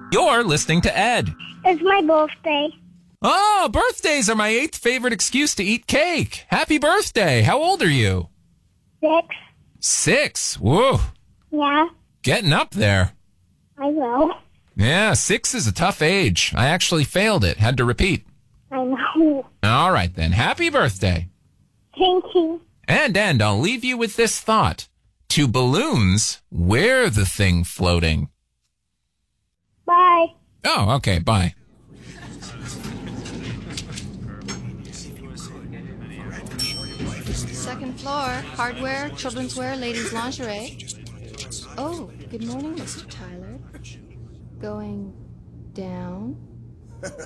You're listening to Ed. It's my birthday. Oh, birthdays are my 8th favorite excuse to eat cake. Happy birthday. How old are you? 6. 6. Whoa. Yeah, Getting up there. I will. Yeah, 6 is a tough age. I actually failed it. Had to repeat. I know. All right, then. Happy birthday. Thank you. And I'll leave you with this thought. To balloons, we're the thing floating. Bye. Oh, okay. Bye. Second floor, hardware, children's wear, ladies' lingerie. Oh, good morning, Mr. Tyler. Going down.